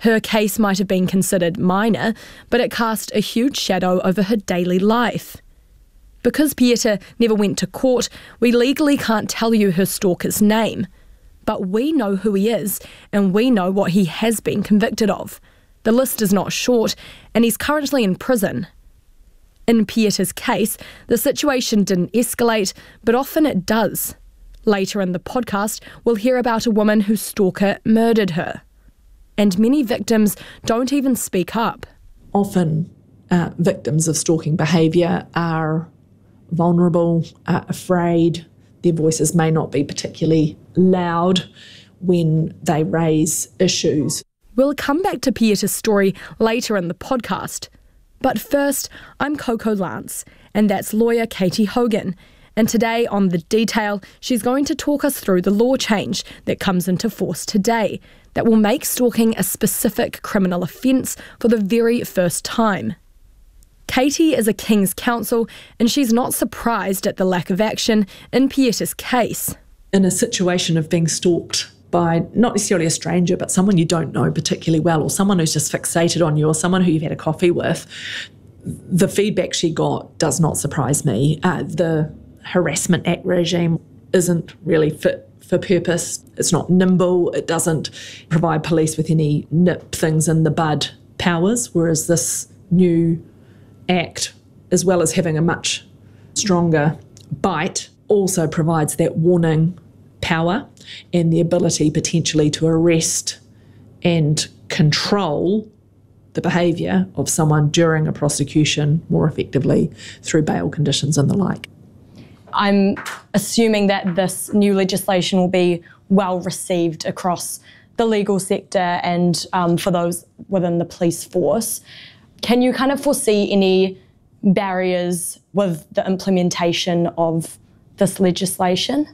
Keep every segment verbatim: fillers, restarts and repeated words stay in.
Her case might have been considered minor, but it cast a huge shadow over her daily life. Because Pieta never went to court, we legally can't tell you her stalker's name. But we know who he is, and we know what he has been convicted of. The list is not short, and he's currently in prison. In Pieta's case, the situation didn't escalate, but often it does. Later in the podcast, we'll hear about a woman whose stalker murdered her. And many victims don't even speak up. Often uh, victims of stalking behaviour are vulnerable, are afraid. Their voices may not be particularly loud when they raise issues. We'll come back to Pieta's story later in the podcast. But first, I'm Coco Lance, and that's lawyer Katie Hogan. And today on The Detail, she's going to talk us through the law change that comes into force today that will make stalking a specific criminal offence for the very first time. Katie is a King's Counsel, and she's not surprised at the lack of action in Pieta's case. In a situation of being stalked by not necessarily a stranger, but someone you don't know particularly well, or someone who's just fixated on you, or someone who you've had a coffee with, the feedback she got does not surprise me. Uh, the Harassment Act regime isn't really fit for purpose. It's not nimble. It doesn't provide police with any nip things in the bud powers, whereas this new act, as well as having a much stronger bite, also provides that warning power and the ability potentially to arrest and control the behaviour of someone during a prosecution more effectively through bail conditions and the like. I'm assuming that this new legislation will be well received across the legal sector and um, for those within the police force. Can you kind of foresee any barriers with the implementation of this legislation?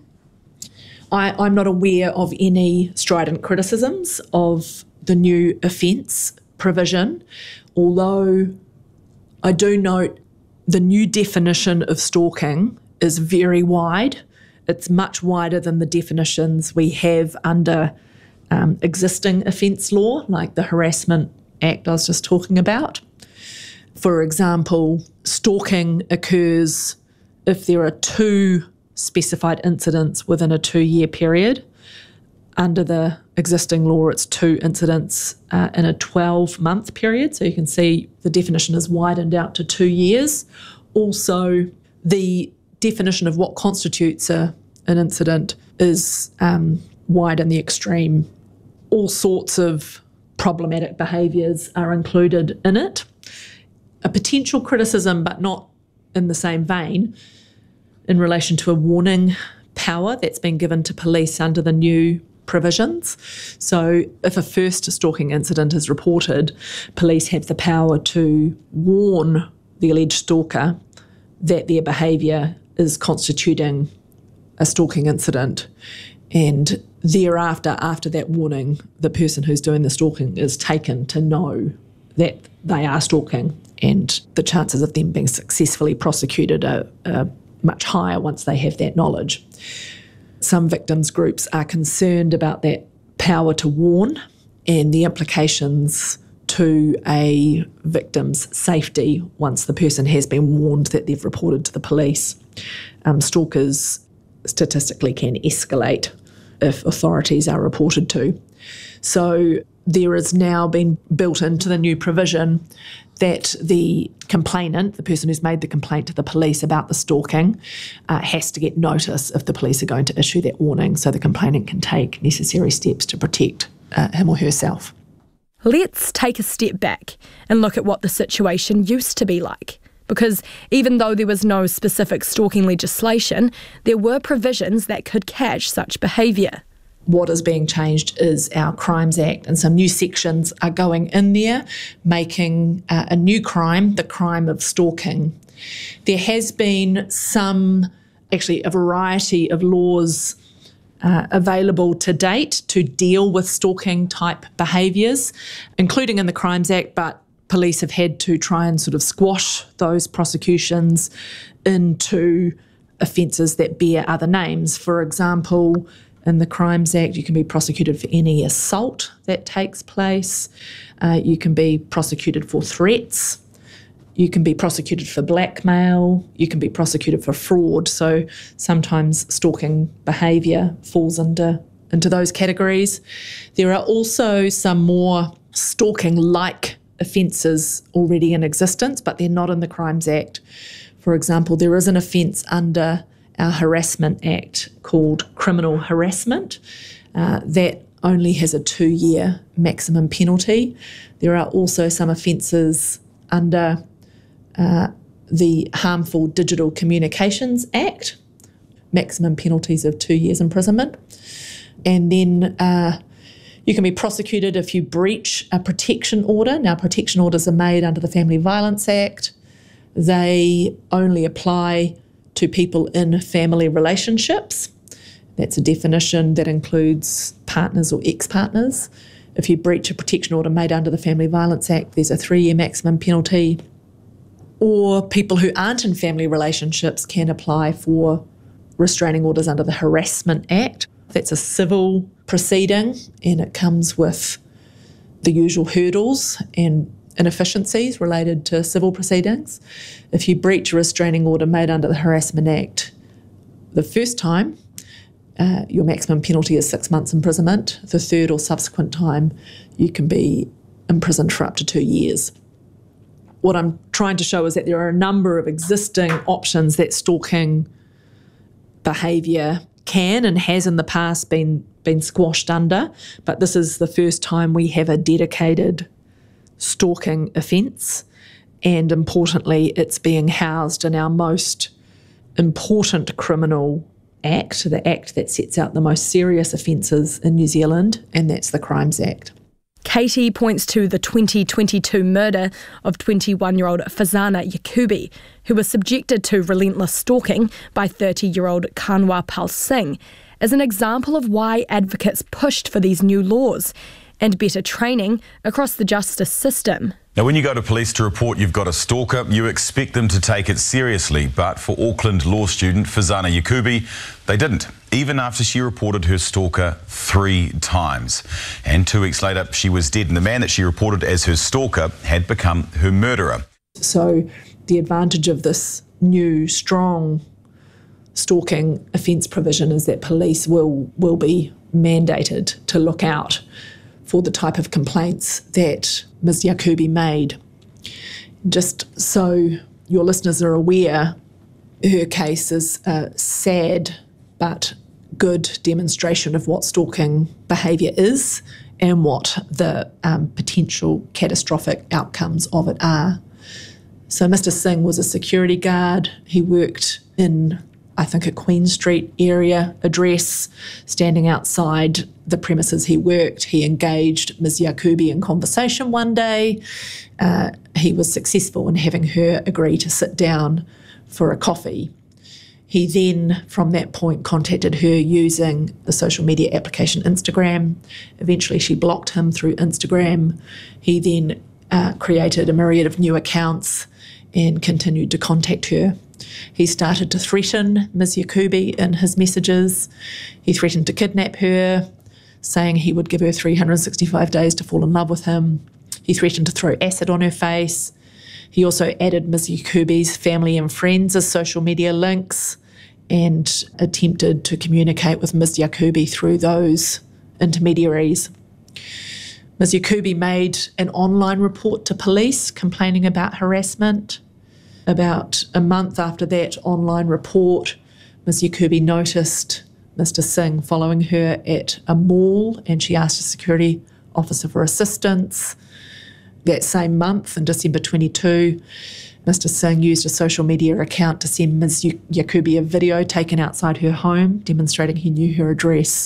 I, I'm not aware of any strident criticisms of the new offence provision, although I do note the new definition of stalking is very wide. It's much wider than the definitions we have under um, existing offence law, like the Harassment Act I was just talking about. For example, stalking occurs if there are two specified incidents within a two-year period. Under the existing law, it's two incidents uh, in a twelve-month period. So you can see the definition is widened out to two years. Also, the definition of what constitutes a, an incident is um, wide in the extreme. All sorts of problematic behaviours are included in it. A potential criticism, but not in the same vein, in relation to a warning power that's been given to police under the new provisions. So if a first stalking incident is reported, police have the power to warn the alleged stalker that their behaviour is constituting a stalking incident, and thereafter, after that warning, the person who's doing the stalking is taken to know that they are stalking, and the chances of them being successfully prosecuted are, are much higher once they have that knowledge. Some victims groups are concerned about that power to warn and the implications to a victim's safety once the person has been warned that they've reported to the police. Um, stalkers statistically can escalate if authorities are reported to. So there has now been built into the new provision that the complainant, the person who's made the complaint to the police about the stalking, uh, has to get notice if the police are going to issue that warning, so the complainant can take necessary steps to protect uh, him or herself. Let's take a step back and look at what the situation used to be like. Because even though there was no specific stalking legislation, there were provisions that could catch such behaviour. What is being changed is our Crimes Act, and some new sections are going in there, making uh, a new crime, the crime of stalking. There has been some, actually a variety of laws uh, available to date to deal with stalking type behaviours, including in the Crimes Act, but police have had to try and sort of squash those prosecutions into offences that bear other names. For example, in the Crimes Act. You can be prosecuted for any assault that takes place. Uh, you can be prosecuted for threats. You can be prosecuted for blackmail. You can be prosecuted for fraud. So sometimes stalking behaviour falls into, into those categories. There are also some more stalking-like offences already in existence, but they're not in the Crimes Act. For example, there is an offence under our Harassment Act called criminal harassment uh, that only has a two-year maximum penalty. There are also some offences under uh, the Harmful Digital Communications Act, maximum penalties of two years imprisonment. And then uh, you can be prosecuted if you breach a protection order. Now, protection orders are made under the Family Violence Act. They only apply to people in family relationships. That's a definition that includes partners or ex-partners. If you breach a protection order made under the Family Violence Act, there's a three-year maximum penalty. Or people who aren't in family relationships can apply for restraining orders under the Harassment Act. That's a civil proceeding, and it comes with the usual hurdles and inefficiencies related to civil proceedings. If you breach a restraining order made under the Harassment Act the first time, uh, your maximum penalty is six months imprisonment. The third or subsequent time, you can be imprisoned for up to two years. What I'm trying to show is that there are a number of existing options that stalking behaviour can and has in the past been, been squashed under, but this is the first time we have a dedicated stalking offence, and importantly, it's being housed in our most important criminal act, the act that sets out the most serious offences in New Zealand, and that's the Crimes Act. Katie points to the twenty twenty-two murder of twenty-one-year-old Fazana Yakubi, who was subjected to relentless stalking by thirty-year-old Kanwar Pal Singh, as an example of why advocates pushed for these new laws and better training across the justice system. Now, when you go to police to report you've got a stalker, you expect them to take it seriously. But for Auckland law student Fazana Yakubi, they didn't, even after she reported her stalker three times. And two weeks later, she was dead, and the man that she reported as her stalker had become her murderer. So the advantage of this new, strong stalking offence provision is that police will, will be mandated to look out for the type of complaints that Miz Yakubi made. Just so your listeners are aware, her case is a sad but good demonstration of what stalking behaviour is and what the um, potential catastrophic outcomes of it are. So Mister Singh was a security guard. He worked in, I think, a Queen Street area address. Standing outside the premises he worked, he engaged Miz Yakubi in conversation one day. Uh, he was successful in having her agree to sit down for a coffee. He then, from that point, contacted her using the social media application Instagram. Eventually, she blocked him through Instagram. He then uh, created a myriad of new accounts and continued to contact her. He started to threaten Miz Yakubi in his messages. He threatened to kidnap her, saying he would give her three hundred sixty-five days to fall in love with him. He threatened to throw acid on her face. He also added Miz Yakubi's family and friends as social media links and attempted to communicate with Miz Yakubi through those intermediaries. Miz Yakubi made an online report to police complaining about harassment. About a month after that online report, Miz Yakubi noticed Mister Singh following her at a mall, and she asked a security officer for assistance. That same month, in December twenty-two, Mister Singh used a social media account to send Miz Yakubi a video taken outside her home, demonstrating he knew her address.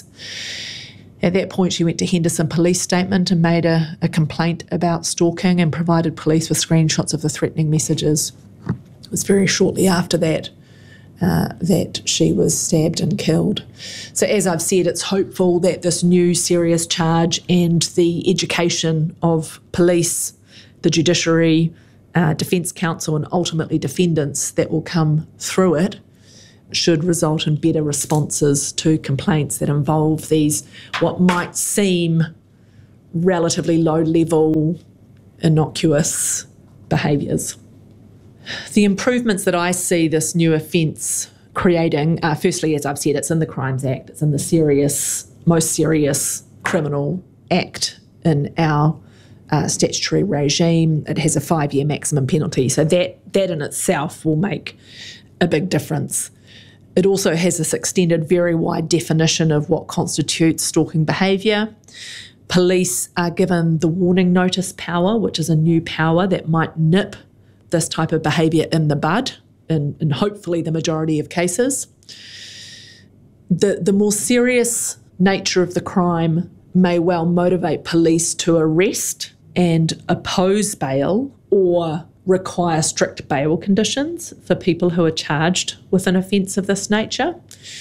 At that point, she went to Henderson Police Statement and made a, a complaint about stalking and provided police with screenshots of the threatening messages. It was very shortly after that uh, that she was stabbed and killed. So as I've said, it's hopeful that this new serious charge and the education of police, the judiciary, uh, Defence Counsel and ultimately defendants that will come through it should result in better responses to complaints that involve these, what might seem relatively low-level, innocuous behaviours. The improvements that I see this new offence creating are, firstly, as I've said, it's in the Crimes Act, it's in the serious, most serious criminal act in our uh, statutory regime. It has a five-year maximum penalty, so that, that in itself will make a big difference. It also has this extended, very wide definition of what constitutes stalking behaviour. Police are given the warning notice power, which is a new power that might nip this type of behaviour in the bud, in, in hopefully the majority of cases. The, the more serious nature of the crime may well motivate police to arrest and oppose bail or require strict bail conditions for people who are charged with an offence of this nature.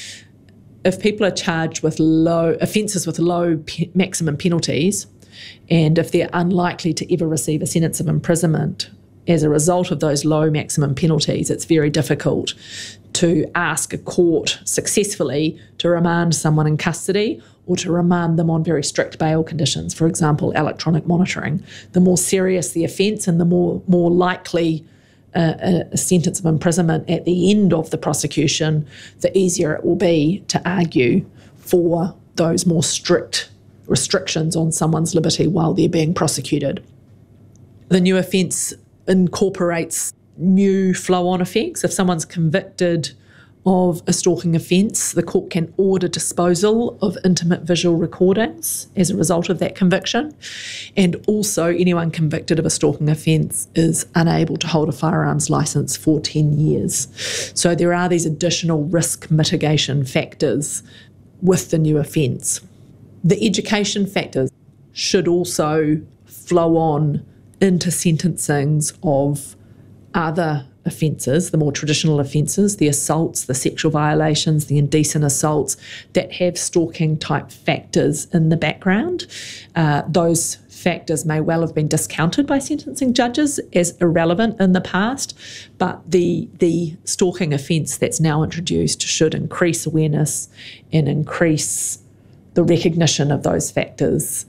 If people are charged with low offences with low pe- maximum penalties, and if they're unlikely to ever receive a sentence of imprisonment as a result of those low maximum penalties, it's very difficult to ask a court successfully to remand someone in custody or to remand them on very strict bail conditions, for example, electronic monitoring. The more serious the offence and the more, more likely uh, a sentence of imprisonment at the end of the prosecution, the easier it will be to argue for those more strict restrictions on someone's liberty while they're being prosecuted. The new offence incorporates new flow-on effects. If someone's convicted of a stalking offence, the court can order disposal of intimate visual recordings as a result of that conviction. And also, anyone convicted of a stalking offence is unable to hold a firearms licence for ten years. So there are these additional risk mitigation factors with the new offence. The education factors should also flow on into sentencings of other offences, the more traditional offences, the assaults, the sexual violations, the indecent assaults that have stalking type factors in the background. Uh, those factors may well have been discounted by sentencing judges as irrelevant in the past, but the, the stalking offence that's now introduced should increase awareness and increase the recognition of those factors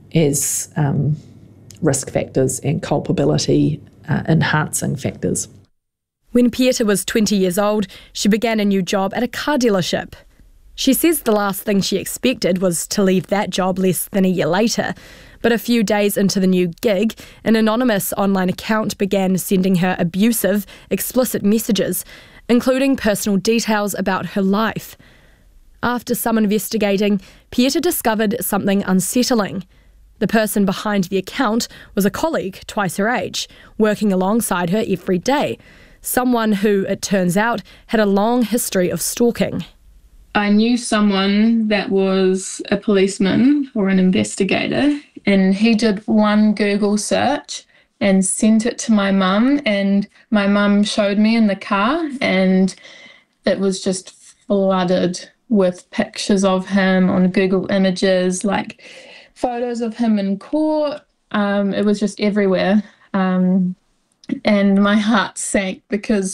as um, risk factors and culpability uh, enhancing factors. When Pieta was twenty years old, she began a new job at a car dealership. She says the last thing she expected was to leave that job less than a year later. But a few days into the new gig, an anonymous online account began sending her abusive, explicit messages, including personal details about her life. After some investigating, Pieta discovered something unsettling. The person behind the account was a colleague twice her age, working alongside her every day. Someone who, it turns out, had a long history of stalking. I knew someone that was a policeman or an investigator, and he did one Google search and sent it to my mum, and my mum showed me in the car, and it was just flooded with pictures of him on Google Images, like photos of him in court. Um, it was just everywhere. Um, And my heart sank because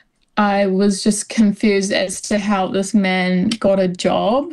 I was just confused as to how this man got a job,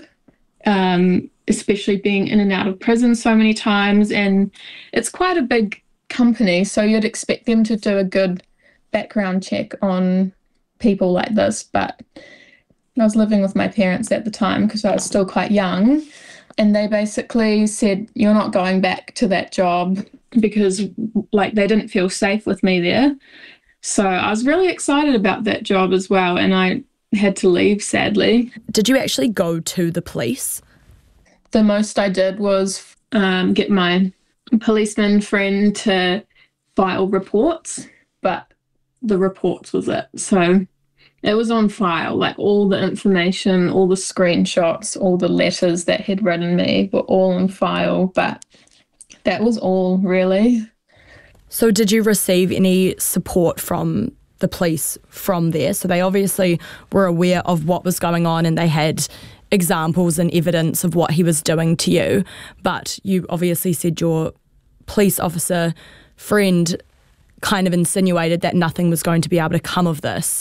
um, especially being in and out of prison so many times. And it's quite a big company, so you'd expect them to do a good background check on people like this. But I was living with my parents at the time because I was still quite young. And they basically said, you're not going back to that job because like they didn't feel safe with me there. So I was really excited about that job as well, and I had to leave, sadly. Did you actually go to the police? The most I did was um, get my policeman friend to file reports, but the reports was it. So it was on file, like all the information, all the screenshots, all the letters that had written me were all on file, but that was all, really. So did you receive any support from the police from there? So they obviously were aware of what was going on and they had examples and evidence of what he was doing to you, but you obviously said your police officer friend kind of insinuated that nothing was going to be able to come of this.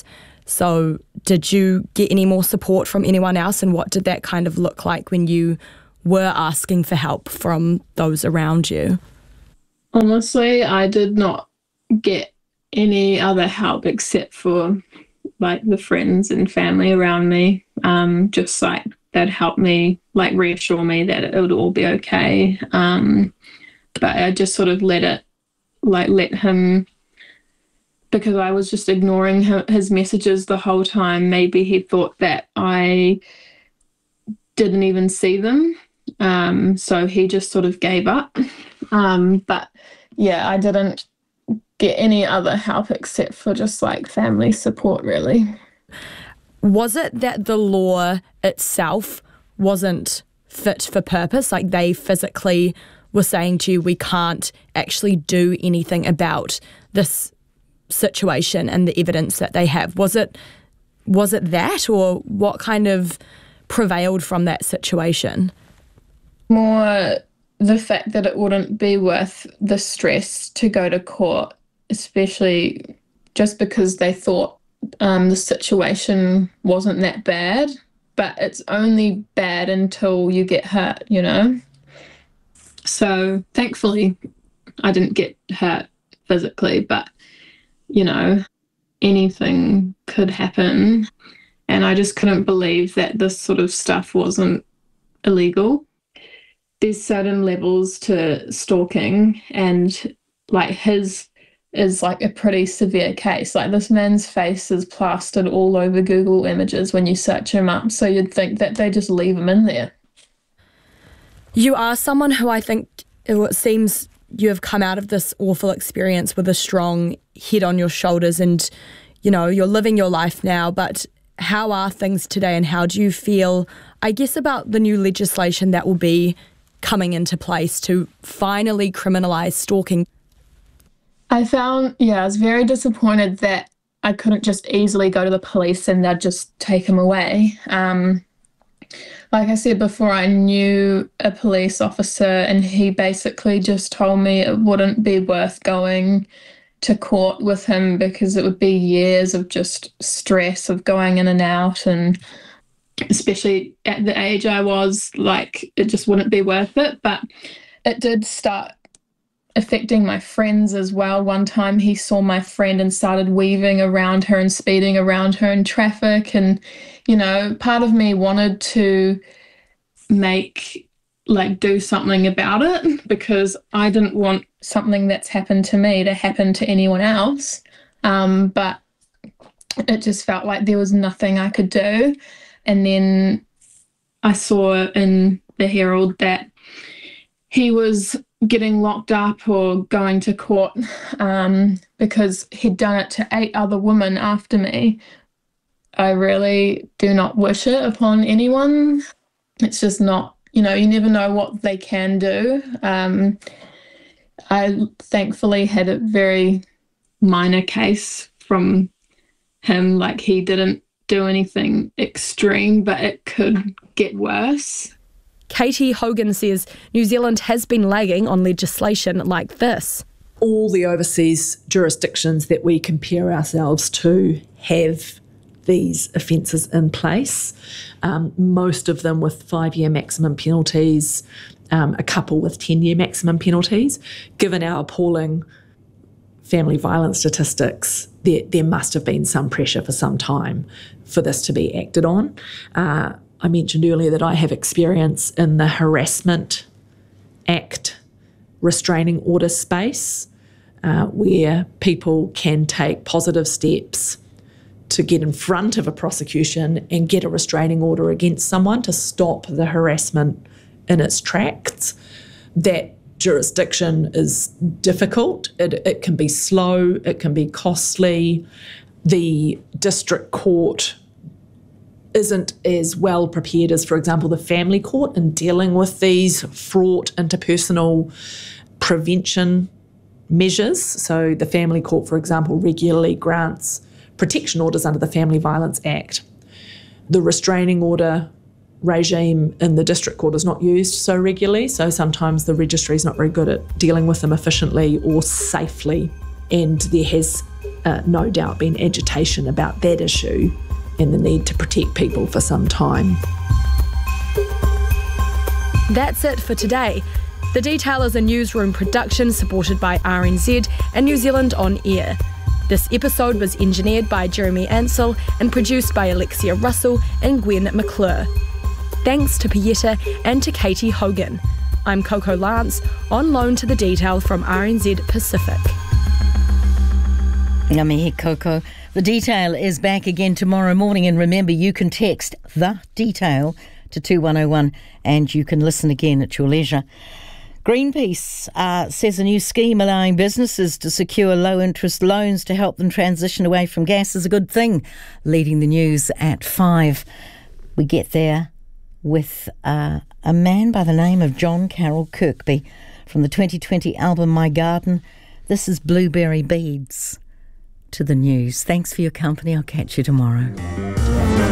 So did you get any more support from anyone else, and what did that kind of look like when you were asking for help from those around you? Honestly, I did not get any other help except for like the friends and family around me. Um, just like that helped me like reassure me that it would all be okay. Um, but I just sort of let it, like let him, because I was just ignoring his messages the whole time. Maybe he thought that I didn't even see them. Um, so he just sort of gave up. Um, but yeah, I didn't get any other help except for just like family support, really. Was it that the law itself wasn't fit for purpose? Like they physically were saying to you, we can't actually do anything about this situation and the evidence that they have. Was it was it that, or what kind of prevailed from that situation? More the fact that it wouldn't be worth the stress to go to court, especially just because they thought um, the situation wasn't that bad, but it's only bad until you get hurt, you know? So thankfully I didn't get hurt physically, but, you know, anything could happen. And I just couldn't believe that this sort of stuff wasn't illegal. There's certain levels to stalking, and like his is like a pretty severe case. Like this man's face is plastered all over Google Images when you search him up, so you'd think that they just leave him in there. You are someone who I think it seems you have come out of this awful experience with a strong head on your shoulders, and you know, you're living your life now, but how are things today, and how do you feel, I guess, about the new legislation that will be coming into place to finally criminalise stalking? I found, yeah, I was very disappointed that I couldn't just easily go to the police and they'd just take him away. Um, like I said before, I knew a police officer and he basically just told me it wouldn't be worth going to court with him because it would be years of just stress of going in and out, and especially at the age I was, like, it just wouldn't be worth it. But it did start affecting my friends as well. One time he saw my friend and started weaving around her and speeding around her in traffic, and, you know, part of me wanted to make, like, do something about it because I didn't want something that's happened to me to happen to anyone else. Um, but it just felt like there was nothing I could do. And then I saw in the Herald that he was getting locked up or going to court um, because he'd done it to eight other women after me. I really do not wish it upon anyone. It's just not, you know, you never know what they can do. Um, I thankfully had a very minor case from him, like he didn't do anything extreme, but it could get worse. Katie Hogan says New Zealand has been lagging on legislation like this. All the overseas jurisdictions that we compare ourselves to have these offences in place, um, most of them with five-year maximum penalties, um, a couple with ten-year maximum penalties. Given our appalling family violence statistics, there, there must have been some pressure for some time for this to be acted on. Uh, I mentioned earlier that I have experience in the Harassment Act restraining order space, uh, where people can take positive steps to get in front of a prosecution and get a restraining order against someone to stop the harassment in its tracks. That jurisdiction is difficult. It, it can be slow, it can be costly. The district court isn't as well prepared as, for example, the family court in dealing with these fraught interpersonal prevention measures. So the family court, for example, regularly grants protection orders under the Family Violence Act. The restraining order regime in the district court is not used so regularly, so sometimes the registry is not very good at dealing with them efficiently or safely. And there has uh, no doubt been agitation about that issue and the need to protect people for some time. That's it for today. The Detail is a newsroom production supported by R N Z and New Zealand On Air. This episode was engineered by Jeremy Ansell and produced by Alexia Russell and Gwen McClure. Thanks to Pieta and to Katie Hogan. I'm Coco Lance, on loan to The Detail from R N Z Pacific. Ngā mihi, Coco. The Detail is back again tomorrow morning, and remember, you can text The Detail to two one oh one and you can listen again at your leisure. Greenpeace uh, says a new scheme allowing businesses to secure low-interest loans to help them transition away from gas is a good thing. Leading the news at five. We get there with uh, a man by the name of John Carroll Kirkby from the twenty twenty album My Garden. This is Blueberry Beads to the news. Thanks for your company. I'll catch you tomorrow.